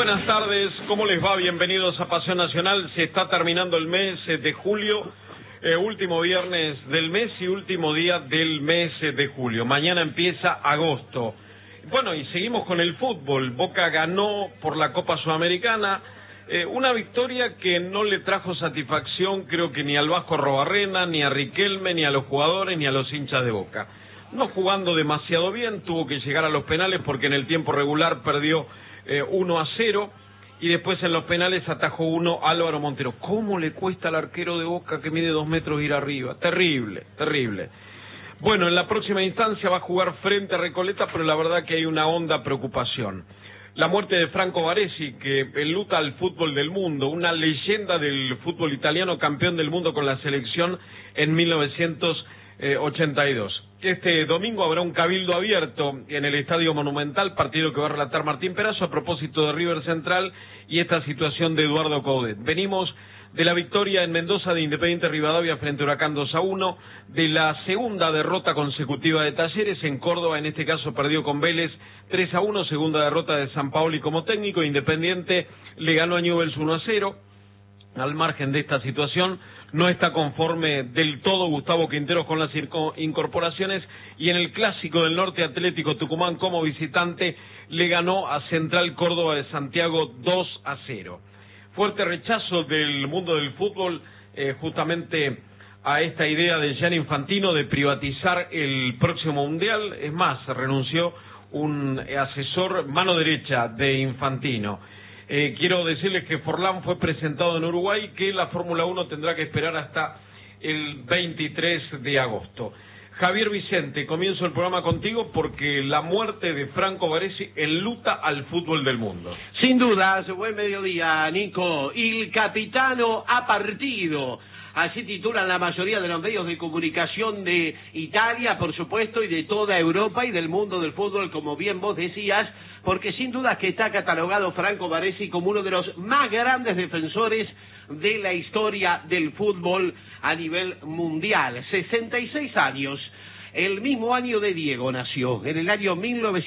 buenas tardes, ¿cómo les va? Bienvenidos a Pasión Nacional. Se está terminando el mes de julio, último viernes del mes y último día del mes de julio. Mañana empieza agosto. Bueno, y seguimos con el fútbol. Boca ganó por la Copa Sudamericana, una victoria que no le trajo satisfacción, creo que ni al Vasco Arrobarrena, ni a Riquelme, ni a los jugadores, ni a los hinchas de Boca. No jugando demasiado bien, tuvo que llegar a los penales porque en el tiempo regular perdió 1-0 y después en los penales atajó uno Álvaro Montero. ¿Cómo le cuesta al arquero de Boca que mide 2 metros ir arriba? Terrible, terrible. Bueno, en la próxima instancia va a jugar frente a Recoleta, pero la verdad que hay una honda preocupación. La muerte de Franco Baresi, que enluta al fútbol del mundo, una leyenda del fútbol italiano, campeón del mundo con la selección en 1982. Este domingo habrá un cabildo abierto en el Estadio Monumental, partido que va a relatar Martín Perazo a propósito de River Central y esta situación de Eduardo Coudet. Venimos de la victoria en Mendoza de Independiente Rivadavia frente a Huracán 2-1, de la segunda derrota consecutiva de Talleres en Córdoba, en este caso perdió con Vélez 3-1, segunda derrota de Sampaoli como técnico. Independiente le ganó a Newell's 1-0. Al margen de esta situación, no está conforme del todo Gustavo Quinteros con las incorporaciones, y en el Clásico del Norte, Atlético Tucumán como visitante le ganó a Central Córdoba de Santiago 2-0. Fuerte rechazo del mundo del fútbol justamente a esta idea de Gianni Infantino de privatizar el próximo Mundial. Es más, renunció un asesor mano derecha de Infantino. Quiero decirles que Forlán fue presentado en Uruguay, que la Fórmula 1 tendrá que esperar hasta el 23 de agosto. Javier Vicente, comienzo el programa contigo porque la muerte de Franco Baresi enluta al fútbol del mundo. Sin dudas, buen mediodía, Nico. Il capitano ha partido. Así titulan la mayoría de los medios de comunicación de Italia, por supuesto, y de toda Europa y del mundo del fútbol, como bien vos decías, porque sin duda que está catalogado Franco Baresi como uno de los más grandes defensores de la historia del fútbol a nivel mundial. 66 años. El mismo año de Diego nació, en el año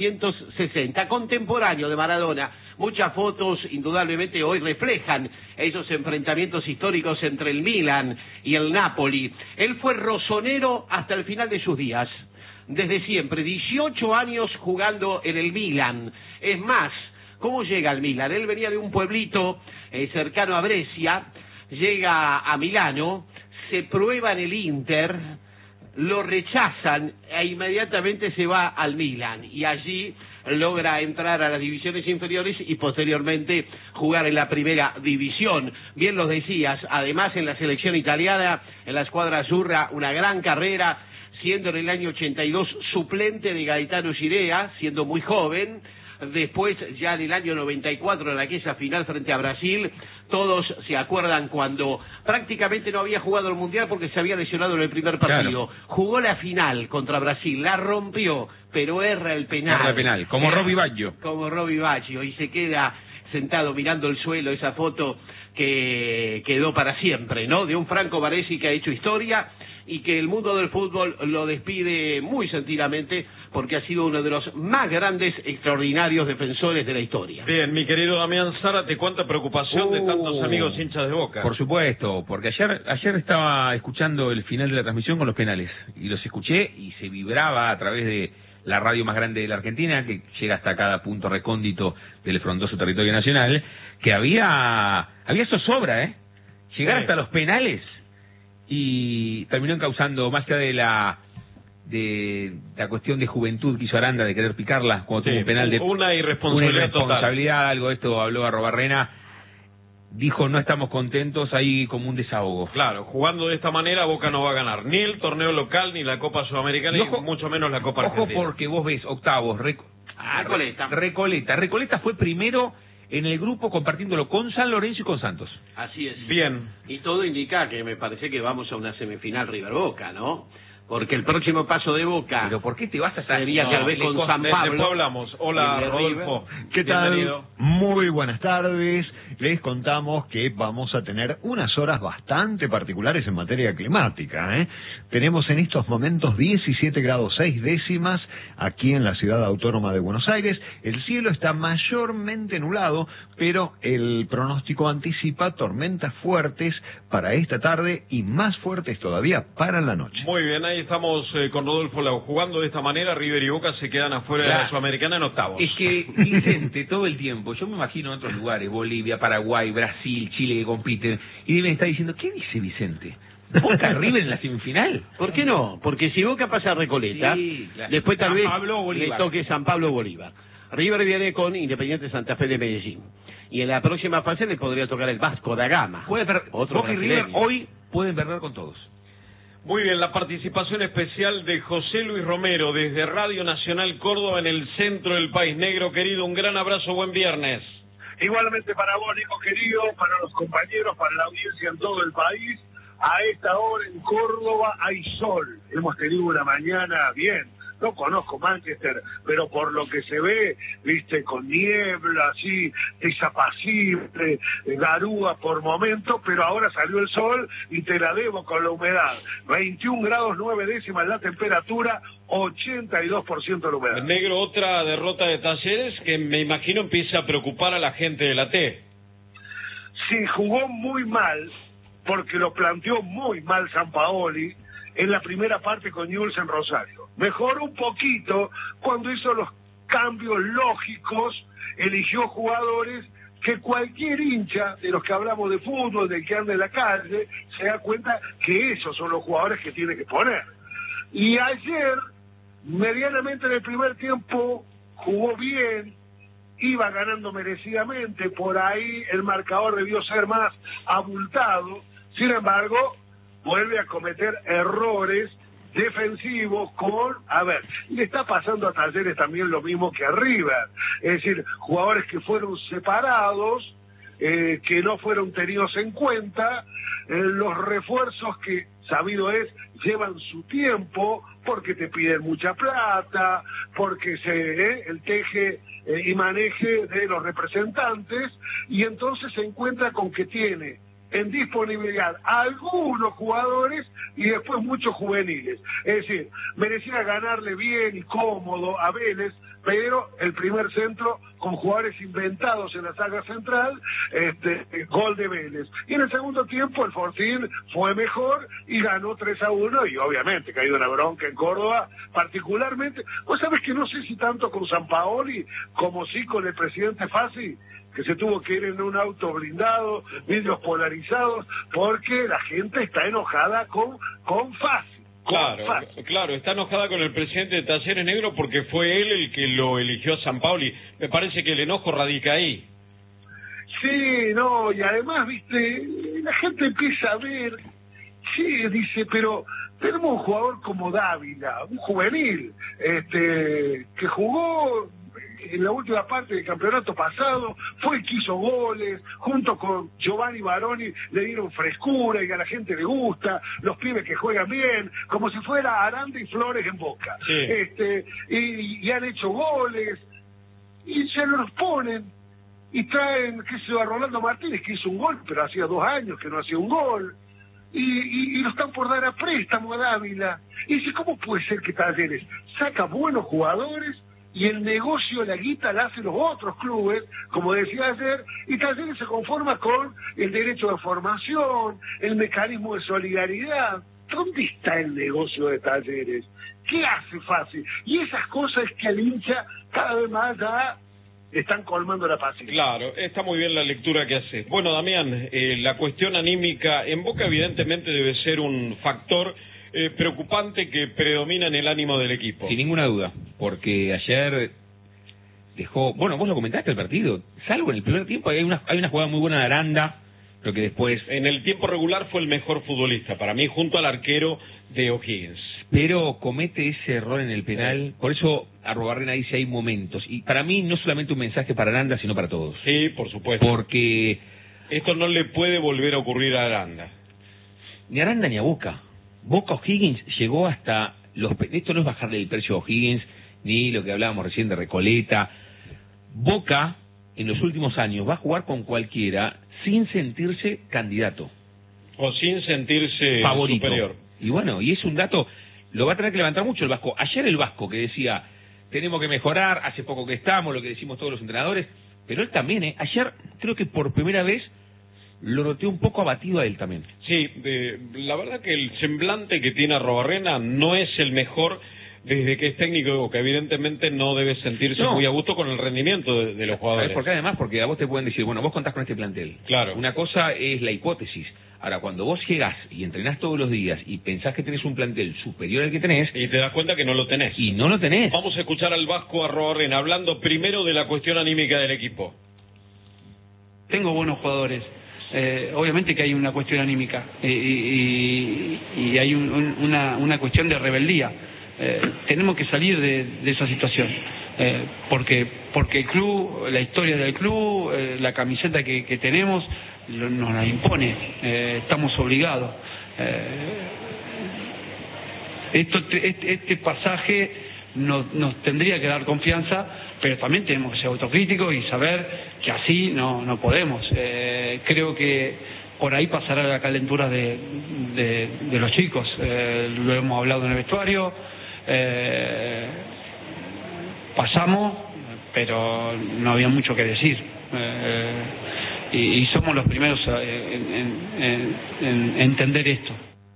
1960, contemporáneo de Maradona. Muchas fotos, indudablemente, hoy reflejan esos enfrentamientos históricos entre el Milan y el Napoli. Él fue rosonero hasta el final de sus días, desde siempre, 18 años jugando en el Milan. Es más, ¿cómo llega al Milan? Él venía de un pueblito cercano a Brescia, llega a Milano, se prueba en el Inter, lo rechazan e inmediatamente se va al Milan y allí logra entrar a las divisiones inferiores y posteriormente jugar en la primera división. Bien los decías, además en la selección italiana, en la escuadra azzurra, una gran carrera, siendo en el año 82 suplente de Gaetano Girea, siendo muy joven. Después, ya en el año 94, en aquella final frente a Brasil, todos se acuerdan cuando prácticamente no había jugado el Mundial porque se había lesionado en el primer partido. Claro. Jugó la final contra Brasil, la rompió, pero erra el penal. Erra el penal, como Robbie Baggio. Como Robbie Baggio, y se queda sentado mirando el suelo, esa foto que quedó para siempre, ¿no? De un Franco Baresi que ha hecho historia y que el mundo del fútbol lo despide muy sentidamente porque ha sido uno de los más grandes, extraordinarios defensores de la historia. Bien, mi querido Damián Zárate, cuánta preocupación de tantos amigos hinchas de Boca. Por supuesto, porque ayer estaba escuchando el final de la transmisión con los penales, y los escuché y se vibraba a través de la radio más grande de la Argentina, que llega hasta cada punto recóndito del frondoso territorio nacional, que había zozobra, llegar hasta los penales, y terminó encauzando, más allá de la cuestión de juventud que hizo Aranda de querer picarla cuando tuvo un penal, de una irresponsabilidad total. Algo de esto habló Arrobarrena, dijo no estamos contentos, ahí como un desahogo. Claro, jugando de esta manera Boca no va a ganar ni el torneo local, ni la Copa Sudamericana, y mucho menos la Copa Argentina. Ojo, porque vos ves octavos, Recoleta fue primero en el grupo compartiéndolo con San Lorenzo y con Santos. Así es. Bien. Y todo indica que me parece que vamos a una semifinal River Boca, ¿no? Porque el próximo paso de Boca... ¿Pero por qué te vas a sería tal vez con San Pablo? Después hablamos. Hola, Rodolfo. ¿Qué tal? Bienvenido. Muy buenas tardes. Les contamos que vamos a tener unas horas bastante particulares en materia climática, ¿eh? Tenemos en estos momentos 17 grados 6 décimas aquí en la ciudad autónoma de Buenos Aires. El cielo está mayormente nublado, pero el pronóstico anticipa tormentas fuertes para esta tarde y más fuertes todavía para la noche. Muy bien, ahí estamos con Rodolfo Lau. Jugando de esta manera, River y Boca se quedan afuera de la Sudamericana en octavos. Es que Vicente, todo el tiempo, yo me imagino en otros lugares, Bolivia, Paraguay, Brasil, Chile, que compiten, y deben estar diciendo, ¿qué dice Vicente? ¿Boca River en la semifinal? ¿Por qué no? Porque si Boca pasa a Recoleta, Sí, claro. después tal San vez Pablo o Bolívar. le toque San Pablo o Bolívar. River viene con Independiente Santa Fe de Medellín. Y en la próxima fase le podría tocar el Vasco da Gama. Otro Boca y River brasileño. hoy pueden perder con todos. Muy bien, la participación especial de José Luis Romero desde Radio Nacional Córdoba en el centro del país. Negro querido, un gran abrazo, buen viernes. Igualmente para vos, Nico querido, para los compañeros, para la audiencia en todo el país. A esta hora en Córdoba hay sol. Hemos tenido una mañana bien. No conozco Manchester, pero por lo que se ve, viste, con niebla, así, desapacible, garúa por momentos, pero ahora salió el sol y te la debo con la humedad. 21 grados 9 décimas la temperatura, 82% la humedad. Negro, otra derrota de Talleres que me imagino empieza a preocupar a la gente de la T. Sí, jugó muy mal, porque lo planteó muy mal Sampaoli en la primera parte con Newell's en Rosario. Mejoró un poquito cuando hizo los cambios lógicos, eligió jugadores que cualquier hincha de los que hablamos de fútbol, del que anda en la calle, se da cuenta que esos son los jugadores que tiene que poner. Y ayer, medianamente en el primer tiempo, jugó bien, iba ganando merecidamente, por ahí el marcador debió ser más abultado, sin embargo, vuelve a cometer errores defensivos le está pasando a Talleres también lo mismo que a River, es decir, jugadores que fueron separados, que no fueron tenidos en cuenta, los refuerzos que, sabido es, llevan su tiempo, porque te piden mucha plata, porque el teje y maneje de los representantes, y entonces se encuentra con que tiene en disponibilidad algunos jugadores y después muchos juveniles. Es decir, merecía ganarle bien y cómodo a Vélez, pero el primer centro con jugadores inventados en la saga central, gol de Vélez. Y en el segundo tiempo el Fortín fue mejor y ganó 3-1 y obviamente caído en la bronca en Córdoba, particularmente. Vos sabés que no sé si tanto con Sampaoli como sí con el presidente Fassi, que se tuvo que ir en un auto blindado, vidrios polarizados, porque la gente está enojada con Fassi. Claro, está enojada con el presidente de Talleres, Negro, porque fue él el que lo eligió a Sampaoli. Me parece que el enojo radica ahí. Sí, no, y además, viste, la gente empieza a ver, sí, dice, pero tenemos un jugador como Dávila, un juvenil, que jugó en la última parte del campeonato pasado, fue el que hizo goles, junto con Giovanni Baroni le dieron frescura y a la gente le gusta, los pibes que juegan bien, como si fuera Aranda y Flores en Boca. Sí. Y han hecho goles, y se los ponen, y traen, qué sé yo, a Rolando Martínez, que hizo un gol, pero hacía 2 años que no hacía un gol, y lo están por dar a préstamo a Dávila. Y dice, ¿cómo puede ser que Talleres saca buenos jugadores y el negocio, la guita, la hacen los otros clubes, como decía ayer, y Talleres se conforma con el derecho de formación, el mecanismo de solidaridad? ¿Dónde está el negocio de Talleres? ¿Qué hace Fassi? Y esas cosas que al hincha cada vez más ya están colmando la paciencia. Claro, está muy bien la lectura que haces. Bueno, Damián, la cuestión anímica en Boca evidentemente debe ser un factor preocupante que predomina en el ánimo del equipo. Sin ninguna duda, porque ayer dejó, bueno, vos lo comentaste el partido, salvo en el primer tiempo, hay una jugada muy buena de Aranda, pero que después... En el tiempo regular fue el mejor futbolista, para mí, junto al arquero de O'Higgins. Pero comete ese error en el penal, por eso Arrobarrena dice hay momentos, y para mí no solamente un mensaje para Aranda, sino para todos. Sí, por supuesto. Porque... esto no le puede volver a ocurrir a Aranda. Ni a Aranda ni a Boca. Boca O'Higgins llegó hasta esto no es bajarle el precio a O'Higgins, ni lo que hablábamos recién de Recoleta. Boca, en los últimos años, va a jugar con cualquiera sin sentirse candidato. O sin sentirse favorito. Superior. Y bueno, y es un dato, lo va a tener que levantar mucho el Vasco. Ayer el Vasco que decía, tenemos que mejorar, hace poco que estamos, lo que decimos todos los entrenadores, pero él también, ayer creo que por primera vez lo noté un poco abatido a él también. Sí, la verdad que el semblante que tiene Arruabarrena no es el mejor desde que es técnico de Boca. Evidentemente no debe sentirse muy a gusto con el rendimiento de los jugadores. ¿Por qué? Además, porque a vos te pueden decir, bueno, vos contás con este plantel. Claro. Una cosa es la hipótesis. Ahora, cuando vos llegás y entrenás todos los días y pensás que tenés un plantel superior al que tenés... Y te das cuenta que no lo tenés. Y no lo tenés. Vamos a escuchar al Vasco Arruabarrena hablando primero de la cuestión anímica del equipo. Tengo buenos jugadores. Obviamente que hay una cuestión anímica y hay una cuestión de rebeldía. Tenemos que salir de esa situación porque el club, la historia del club, la camiseta que tenemos nos la impone, estamos obligados. Este pasaje nos tendría que dar confianza, pero también tenemos que ser autocríticos y saber que así no podemos. Creo que por ahí pasará la calentura de los chicos, lo hemos hablado en el vestuario, pasamos, pero no había mucho que decir, y somos los primeros en entender esto.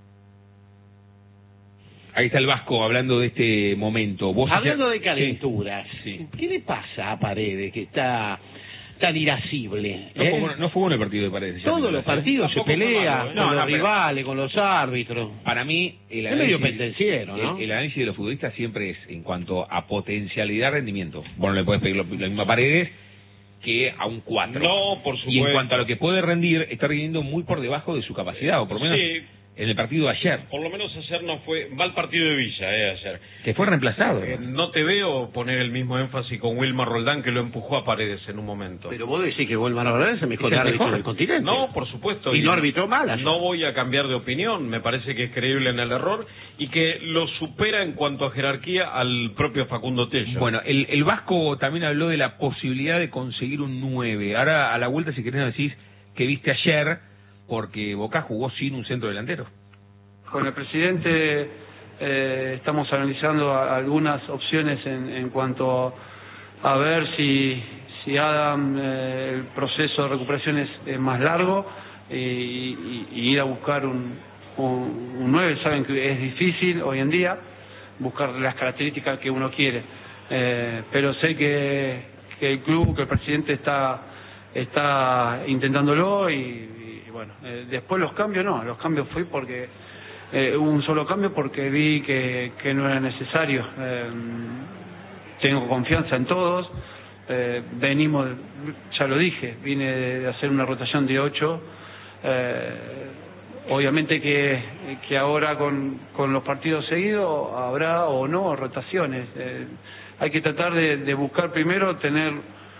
Ahí está el Vasco hablando de este momento. Hablando de calenturas, sí. ¿Qué le pasa a Paredes que está tan irascible? No fue bueno el partido de Paredes. Todos los partidos se pelea con los rivales, con los árbitros. Para mí, es medio pendenciero, ¿no? El análisis de los futbolistas siempre es en cuanto a potencialidad rendimiento. Bueno, le puedes pedir lo mismo a Paredes que a un 4. No, por supuesto. Y en cuanto a lo que puede rendir, está rindiendo muy por debajo de su capacidad, o por lo menos... Sí. En el partido de ayer. Por lo menos ayer no fue mal partido de Villa, ayer. Que fue reemplazado. No te veo poner el mismo énfasis con Wilmar Roldán que lo empujó a Paredes en un momento. Pero vos decís que Wilmar Roldán es el mejor árbitro del continente. No, por supuesto. Y no arbitró mal ayer. No voy a cambiar de opinión, me parece que es creíble en el error y que lo supera en cuanto a jerarquía al propio Facundo Tello. Bueno, el Vasco también habló de la posibilidad de conseguir un 9. Ahora, a la vuelta, si querés, nos decís que viste ayer, porque Boca jugó sin un centro delantero. Con el presidente estamos analizando algunas opciones en cuanto a ver si Adam, el proceso de recuperación es más largo y ir a buscar un 9. Saben que es difícil hoy en día buscar las características que uno quiere, pero sé que el club, que el presidente está intentándolo y bueno, después los cambios fue porque hubo un solo cambio porque vi que no era necesario. Tengo confianza en todos. Venimos, ya lo dije, vine de hacer una rotación de 8. Obviamente que ahora con los partidos seguidos habrá o no rotaciones. Hay que tratar de buscar primero tener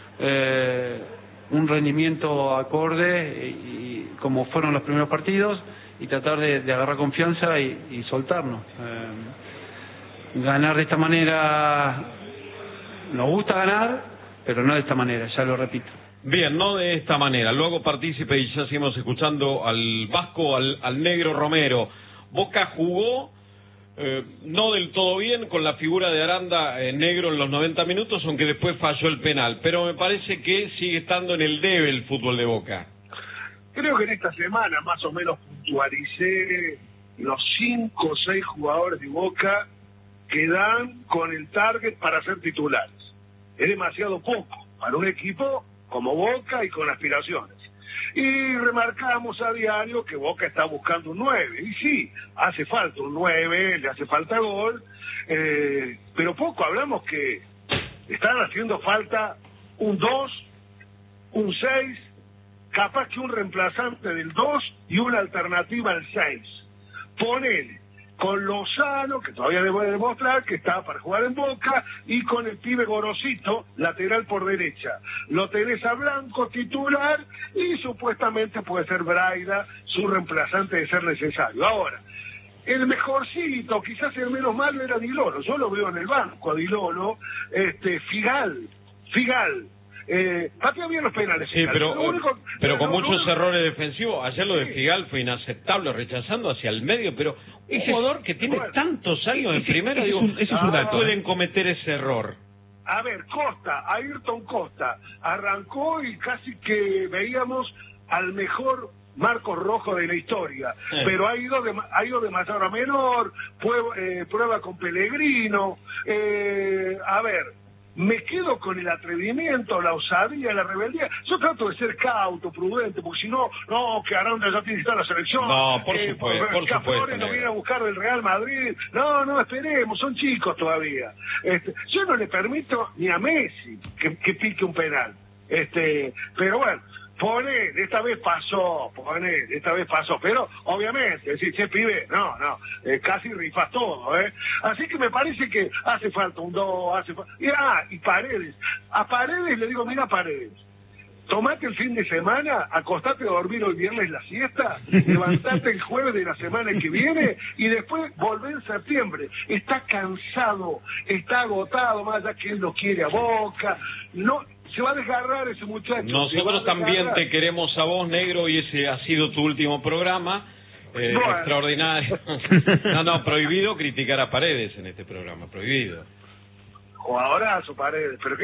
un rendimiento acorde y como fueron los primeros partidos, y tratar de agarrar confianza y soltarnos. Ganar de esta manera, nos gusta ganar, pero no de esta manera, ya lo repito. Bien, no de esta manera. Luego partícipe y ya seguimos escuchando al Vasco, al Negro Romero. Boca jugó no del todo bien con la figura de Aranda Negro en los 90 minutos, aunque después falló el penal. Pero me parece que sigue estando en el debe el fútbol de Boca. Creo que en esta semana más o menos puntualicé los 5 o 6 jugadores de Boca que dan con el target para ser titulares. Es demasiado poco para un equipo como Boca y con aspiraciones. Y remarcamos a diario que Boca está buscando un 9. Y sí, hace falta un 9, le hace falta gol, pero poco hablamos que están haciendo falta un 2, un 6, capaz que un reemplazante del 2 y una alternativa al 6. Ponele con Lozano, que todavía debe demostrar que está para jugar en Boca, y con el pibe Gorosito, lateral por derecha. Lo tenés a Blanco titular y supuestamente puede ser Braida su reemplazante de ser necesario. Ahora, el mejorcito, quizás el menos malo era Di Loro. Yo lo veo en el banco a Di Loro. Figal. Patea bien los penales. Sí, pero con muchos único... errores defensivos. Ayer lo de Figal fue inaceptable, rechazando hacia el medio, pero un jugador que tiene tantos años en primera, digo, pueden cometer ese error. A ver, Ayrton Costa, arrancó y casi que veíamos al mejor Marcos Rojo de la historia, pero ha ido de mayor a menor, prueba con Pellegrino, a ver, me quedo con el atrevimiento, la osadía, la rebeldía. Yo trato de ser cauto, prudente, porque si no, que Aranda ya tiene que estar en la selección. No, por supuesto. Que Flores no viene a buscar del Real Madrid. No, esperemos, son chicos todavía. Yo no le permito ni a Messi que pique un penal. Pero bueno, esta vez pasó, pero obviamente, decir, che, pibe, casi rifas todo, Así que me parece que hace falta un 2, y Paredes, a Paredes le digo, mira Paredes, tomate el fin de semana, acostate a dormir el viernes la siesta, levantate el jueves de la semana que viene, y después volvé en septiembre. Está cansado, está agotado, más allá que él lo quiere a Boca, se va a desgarrar ese muchacho. Nosotros también te queremos a vos, negro, y ese ha sido tu último programa. Extraordinario. No, prohibido criticar a Paredes en este programa, prohibido. Jugadorazo Paredes, pero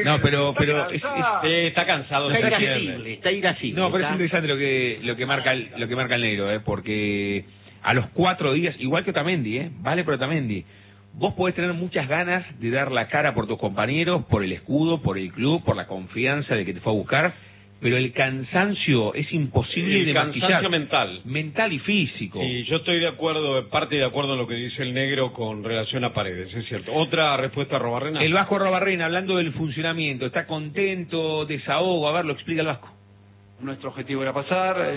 está cansado. Está irascible. No, pero es interesante lo que marca el negro, porque a los 4 días, igual que Otamendi, vale por Otamendi. Vos podés tener muchas ganas de dar la cara por tus compañeros, por el escudo, por el club, por la confianza de que te fue a buscar, pero el cansancio es imposible de maquillar. El cansancio mental y físico. Sí, yo estoy parte de acuerdo en lo que dice el negro con relación a Paredes, es cierto. Otra respuesta a Robarrena. El Vasco Robarrena, hablando del funcionamiento, ¿está contento, desahogo? A ver, lo explica el Vasco. Nuestro objetivo era pasar,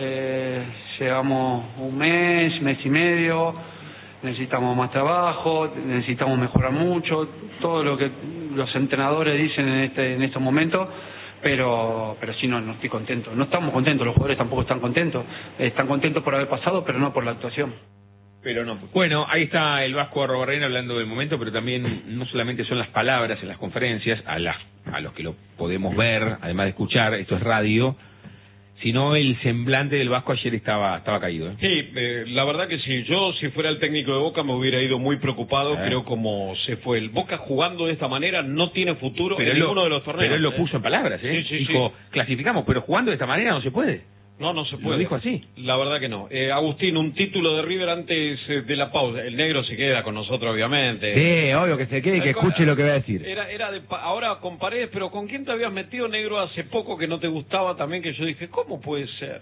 llevamos un mes y medio. Necesitamos más trabajo, necesitamos mejorar mucho, todo lo que los entrenadores dicen en estos momentos, pero sí, no estoy contento. No estamos contentos, los jugadores tampoco están contentos. Están contentos por haber pasado, pero no por la actuación. Pero no. Bueno, ahí está el Vasco Robarrena hablando del momento, pero también no solamente son las palabras en las conferencias, a los que lo podemos ver, además de escuchar, esto es radio, sino el semblante del Vasco ayer estaba caído. Sí, la verdad que sí. Yo, si fuera el técnico de Boca, me hubiera ido muy preocupado. Creo como se fue. El Boca jugando de esta manera no tiene futuro en ninguno de los torneos. Pero él lo puso en palabras, dijo, clasificamos, pero jugando de esta manera no se puede. No se puede. Lo dijo así. La verdad que no. Agustín, un título de River antes de la pausa. El negro se queda con nosotros, obviamente. Sí, obvio que se quede y que escuche lo que va a decir. Ahora con Paredes, pero ¿con quién te habías metido, negro, hace poco que no te gustaba también? Que yo dije, ¿cómo puede ser?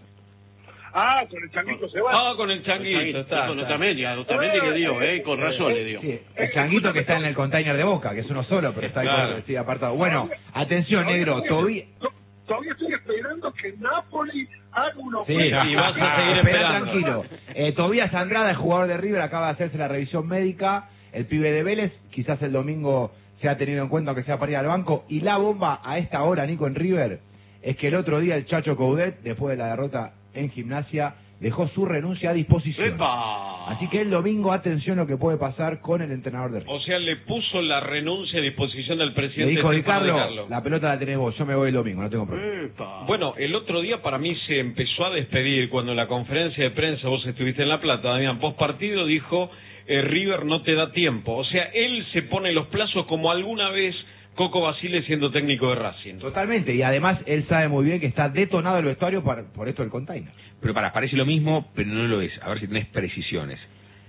Con el Changuito se va. Con el Changuito, está. Con Otamendi que dio, con razón le dio. Sí, el Changuito que está en el container de Boca, que es uno solo, pero está ahí apartado. Bueno, atención, negro, todavía estoy esperando que Napoli haga una oferta. Sí, vas a seguir esperando. Tranquilo. Tobías Andrada, el jugador de River, acaba de hacerse la revisión médica. El pibe de Vélez, quizás el domingo se ha tenido en cuenta aunque sea para ir al banco. Y la bomba a esta hora, Nico, en River, es que el otro día el Chacho Coudet, después de la derrota en Gimnasia, dejó su renuncia a disposición. ¡Epa! Así que el domingo, atención lo que puede pasar con el entrenador de River. O sea, le puso la renuncia a disposición del presidente. Le dijo, Ricardo, la pelota la tenés vos, yo me voy el domingo, no tengo problema. ¡Epa! Bueno, el otro día para mí se empezó a despedir cuando en la conferencia de prensa, vos estuviste en La Plata, Damián, post partido dijo, River no te da tiempo. O sea, él se pone los plazos como alguna vez Coco Basile siendo técnico de Racing. Totalmente, y además él sabe muy bien que está detonado el vestuario por esto del container. Pero parece lo mismo, pero no lo es. A ver si tenés precisiones.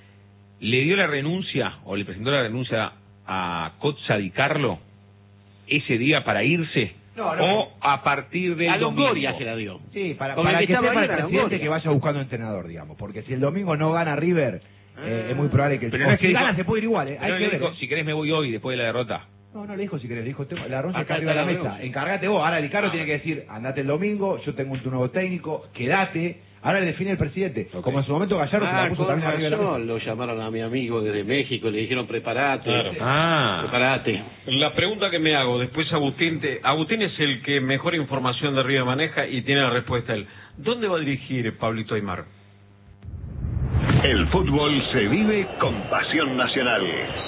¿Le dio la renuncia o le presentó la renuncia a Cozza Di Carlo ese día para irse? No. ¿O a partir del a domingo? Longoria se la dio. Sí, para que sepa el presidente que vaya buscando entrenador, digamos. Porque si el domingo no gana River, es muy probable que... Pero no es que si dijo, gana se puede ir igual, hay que ver. Dijo, si querés me voy hoy después de la derrota. No le dijo si querés, le dijo, la renuncia está arriba de la mesa, encárgate vos. Ahora el Ricardo tiene que decir, andate el domingo, yo tengo un nuevo técnico, quédate. Ahora le define el presidente. Okay. Como en su momento Gallardo se la puso también arriba de la mesa. Lo llamaron a mi amigo desde México, le dijeron preparate. Claro. Preparate. La pregunta que me hago, después Agustín es el que mejor información de River maneja y tiene la respuesta él. ¿Dónde va a dirigir Pablito Aimar? El fútbol se vive con pasión nacional.